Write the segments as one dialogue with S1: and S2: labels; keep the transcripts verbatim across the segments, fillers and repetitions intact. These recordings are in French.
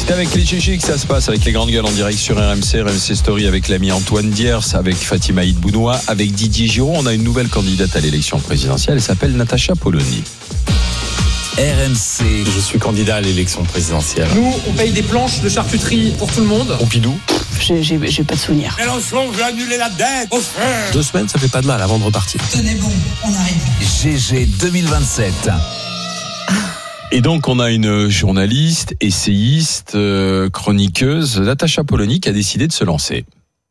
S1: C'est avec les G G que ça se passe, avec les grandes gueules en direct sur R M C, R M C Story avec l'ami Antoine Diers, avec Fatima Idbounoua, avec Didier Giraud. On a une nouvelle candidate à l'élection présidentielle, elle s'appelle Natacha Polony.
S2: R M C.
S3: Je suis candidat à l'élection présidentielle.
S4: Nous, on paye des planches de charcuterie pour tout le monde.
S3: Pompidou.
S5: J'ai, j'ai, j'ai pas de souvenir.
S6: Mélenchon, je vais annuler la dette aux frères.
S3: Deux semaines, ça fait pas de mal avant de repartir.
S5: Tenez bon, on arrive.
S2: G G deux mille vingt-sept.
S1: Et donc, on a une journaliste, essayiste, euh, chroniqueuse, Natacha Polony, qui a décidé de se lancer.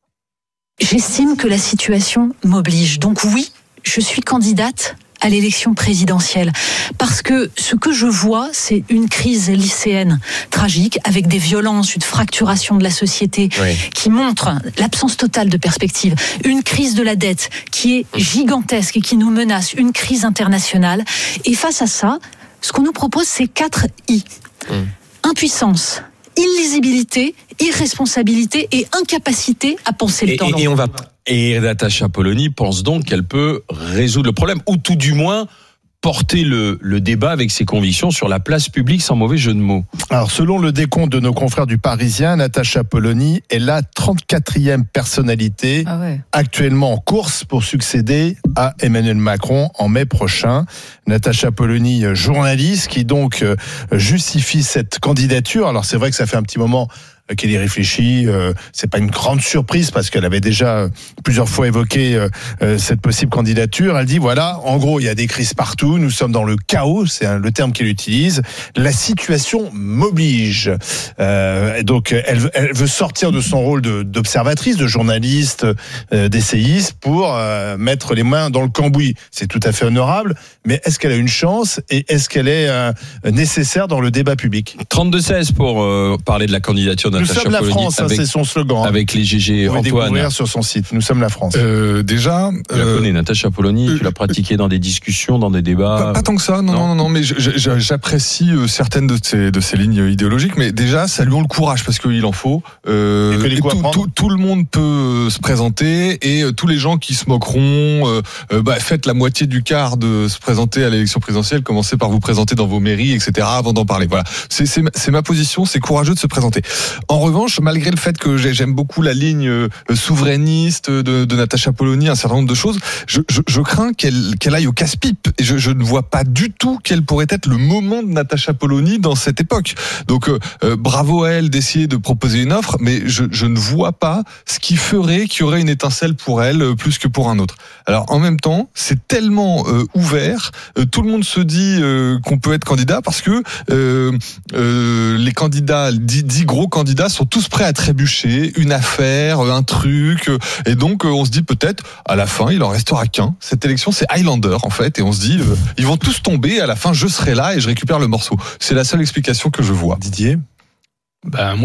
S5: J'estime que la situation m'oblige. Donc oui, je suis candidate à l'élection présidentielle. Parce que ce que je vois, c'est une crise lycéenne tragique, avec des violences, une fracturation de la société, oui, qui montre l'absence totale de perspective. Une crise de la dette qui est gigantesque et qui nous menace. Une crise internationale. Et face à ça, ce qu'on nous propose, c'est quatre I. Mmh. Impuissance, illisibilité, irresponsabilité et incapacité à penser le
S1: et,
S5: temps
S1: et,
S5: long.
S1: Et on va... Et Natacha Polony pense donc qu'elle peut résoudre le problème, ou tout du moins porter le, le débat avec ses convictions sur la place publique, sans mauvais jeu de mots.
S7: Alors, selon le décompte de nos confrères du Parisien, Natacha Polony est la trente-quatrième personnalité ah ouais. actuellement en course pour succéder à Emmanuel Macron en mai prochain. Natacha Polony, journaliste, qui donc justifie cette candidature. Alors, c'est vrai que ça fait un petit moment qu'elle y réfléchit, euh, c'est pas une grande surprise parce qu'elle avait déjà plusieurs fois évoqué euh, euh, cette possible candidature. Elle dit voilà, en gros, il y a des crises partout, nous sommes dans le chaos, c'est un, le terme qu'elle utilise. La situation m'oblige. Euh, donc, elle, elle veut sortir de son rôle de, d'observatrice, de journaliste, euh, d'essayiste pour euh, mettre les mains dans le cambouis. C'est tout à fait honorable, mais est-ce qu'elle a une chance et est-ce qu'elle est euh, nécessaire dans le débat public?
S1: trente-deux seize pour euh, parler de la candidature de
S7: Nous
S1: Natacha
S7: sommes la
S1: Polony,
S7: France,
S1: avec,
S7: hein, c'est son slogan.
S1: avec les G G.
S7: Vous pouvez
S1: Antoine.
S7: découvrir sur son site. Nous sommes la France.
S8: Euh, déjà,
S1: tu la
S8: euh,
S1: connais, Natacha Polony, euh, tu l'as pratiquée dans des discussions, dans des débats.
S8: Pas, pas tant que ça, non, non, non, non mais je, je, j'apprécie certaines de ces de ces lignes idéologiques, mais déjà, saluons le courage parce qu'il en faut. Euh, et et tout, tout, tout le monde peut se présenter et euh, tous les gens qui se moqueront, euh, euh, bah, faites la moitié du quart de se présenter à l'élection présidentielle, commencez par vous présenter dans vos mairies, et cetera. Avant d'en parler. Voilà, c'est c'est c'est ma position, c'est courageux de se présenter. En revanche, malgré le fait que j'aime beaucoup la ligne souverainiste de, de Natacha Polony, un certain nombre de choses, je, je, je crains qu'elle, qu'elle aille au casse-pipe. Et je, je ne vois pas du tout quel pourrait être le moment de Natacha Polony dans cette époque. Donc, euh, bravo à elle d'essayer de proposer une offre, mais je, je ne vois pas ce qui ferait qu'il y aurait une étincelle pour elle plus que pour un autre. Alors, en même temps, c'est tellement euh, ouvert, euh, tout le monde se dit euh, qu'on peut être candidat parce que euh, euh, les candidats, dix, dix gros candidats sont tous prêts à trébucher, une affaire, un truc, et donc on se dit peut-être à la fin il en restera qu'un. Cette élection c'est Highlander en fait, et on se dit euh, ils vont tous tomber, à la fin je serai là et je récupère le morceau. C'est la seule explication que je vois.
S7: Didier ?
S3: Ben, moi